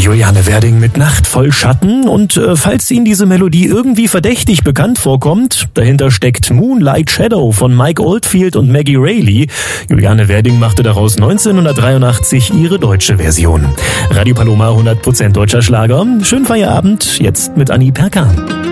Juliane Werding mit Nacht voll Schatten und falls Ihnen diese Melodie irgendwie verdächtig bekannt vorkommt, dahinter steckt Moonlight Shadow von Mike Oldfield und Maggie Reilly. Juliane Werding machte daraus 1983 ihre deutsche Version. Radio Paloma 100% deutscher Schlager. Schönen Feierabend, jetzt mit Anni Perkan.